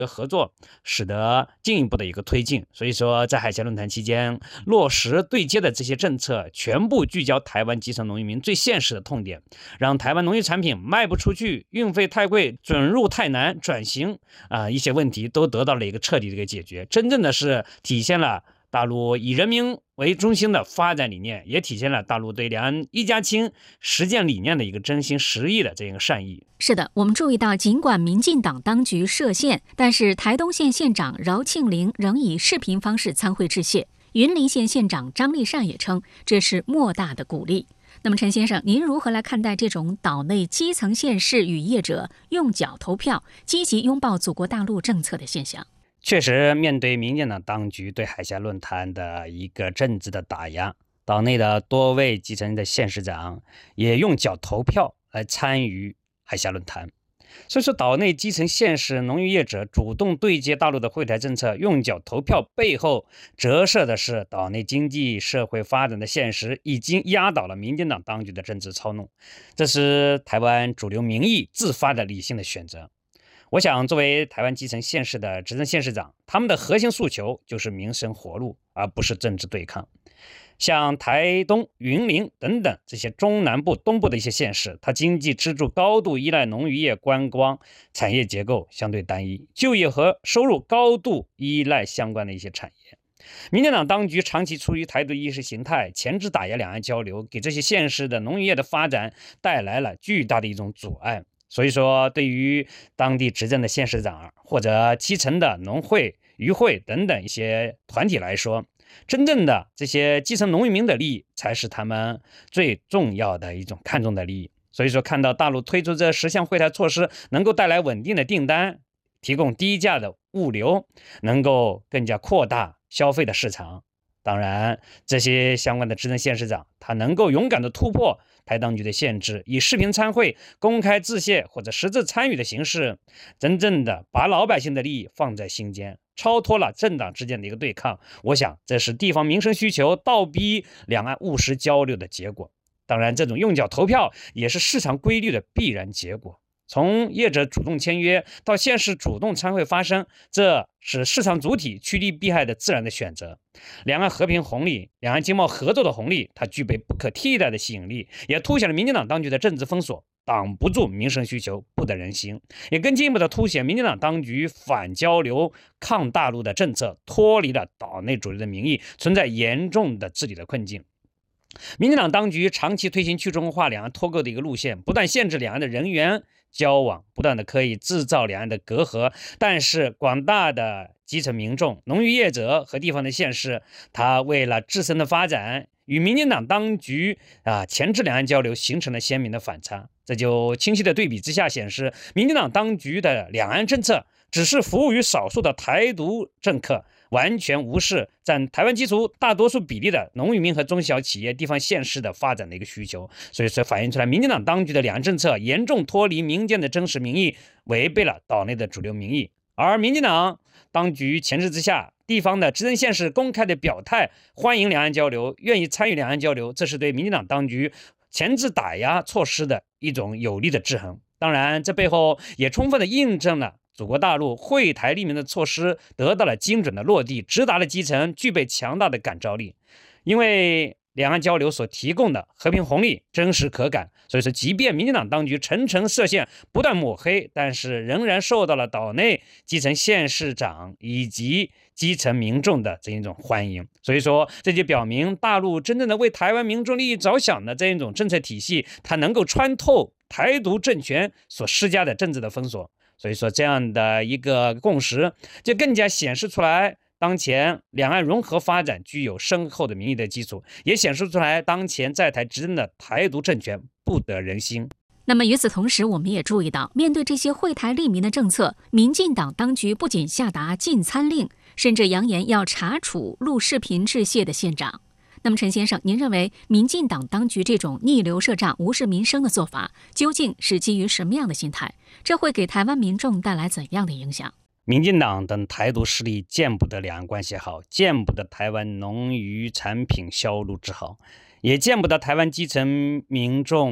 的合作，使得进一步的一个推进。所以说，在海峡论坛期间，落实对接的这些政策，全部聚焦台湾基层农渔民最现实的痛点，让台湾农业产品卖不出去、运费太贵、准入太难、转型一些问题都得到了一个彻底的一个解决，真正的是体现了大陆以人民为中心的发展理念，也体现了大陆对两岸一家亲实践理念的一个真心实意的这样一个善意。 是的，我们注意到，尽管民进党当局设限，但是台东县县长饶庆铃仍以视频方式参会致谢。云林县县长张立善也称，这是莫大的鼓励。那么陈先生，您如何来看待这种岛内基层县市与业者用脚投票、积极拥抱祖国大陆政策的现象？ 确实，面对民进党当局对海峡论坛的一个政治的打压，岛内的多位基层的县市长也用脚投票来参与海峡论坛。所以说，岛内基层县市农渔业者主动对接大陆的惠台政策，用脚投票背后折射的是岛内经济社会发展的现实已经压倒了民进党当局的政治操弄，这是台湾主流民意自发的理性的选择。我想，作为台湾基层县市的执政县市长，他们的核心诉求就是民生活路，而不是政治对抗。像台东、云林等等这些中南部、东部的一些县市，它经济支柱高度依赖农渔业、观光产业结构相对单一，就业和收入高度依赖相关的一些产业。民进党当局长期出于台独意识形态，钳制打压两岸交流，给这些县市的农渔业的发展带来了巨大的一种阻碍。所以说，对于当地执政的县市长或者基层的农会、渔会等等一些团体来说，真正的这些基层农渔民的利益才是他们最重要的一种看重的利益。所以说，看到大陆推出这10项惠台措施，能够带来稳定的订单，提供低价的物流，能够更加扩大消费的市场。当然，这些相关的执政县市长，他能够勇敢的突破台当局的限制，以视频参会、公开致谢或者实质参与的形式，真正的把老百姓的利益放在心间，超脱了政党之间的一个对抗。我想，这是地方民生需求倒逼两岸务实交流的结果。当然，这种用脚投票也是市场规律的必然结果。从业者主动签约到县市主动参会发声，这是市场主体趋利避害的自然的选择。两岸和平红利、两岸经贸合作的红利，它具备不可替代的吸引力，也凸显了民进党当局的政治封锁挡不住民生需求，不得人心，也更进一步的凸显民进党当局反交流、抗大陆的政策脱离了岛内主流的民意，存在严重的治理的困境。民进党当局长期推行去中国化、两岸脱钩的一个路线，不断限制两岸的人员交往，不断的可以制造两岸的隔阂。但是广大的基层民众、农渔业者和地方的县市，他为了自身的发展，与民进党当局钳制两岸交流形成了鲜明的反差。这就清晰的对比之下显示，民进党当局的两岸政策只是服务于少数的台独政客，完全无视占台湾基础大多数比例的农渔民和中小企业、地方县市的发展的一个需求。所以说，反映出来民进党当局的两岸政策严重脱离民间的真实民意，违背了岛内的主流民意。而民进党当局钳制之下，地方的执政县市公开的表态，欢迎两岸交流，愿意参与两岸交流，这是对民进党当局钳制打压措施的一种有力的制衡。当然，这背后也充分的印证了祖国大陆惠台利民的措施得到了精准的落地，直达了基层，具备强大的感召力。因为两岸交流所提供的和平红利真实可感，所以说即便民进党当局层层设限，不断抹黑，但是仍然受到了岛内基层县市长以及基层民众的这一种欢迎。所以说，这就表明大陆真正的为台湾民众利益着想的这一种政策体系，它能够穿透台独政权所施加的政治的封锁。所以说，这样的一个共识就更加显示出来，当前两岸融合发展具有深厚的民意的基础，也显示出来当前在台执政的台独政权不得人心。 那么与此同时，我们也注意到，面对这些惠台利民的政策，民进党当局不仅下达禁餐令，甚至扬言要查处录视频致谢的县长。那么陈先生，您认为民进党当局这种逆流设账、无视民生的做法，究竟是基于什么样的心态？这会给台湾民众带来怎样的影响？ 民进党等台独势力见不得两岸关系好，见不得台湾农渔产品销路之好，也见不得台湾基层民众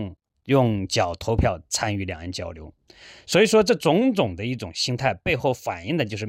用脚投票参与两岸交流。所以说，这种种的一种心态背后反映的就是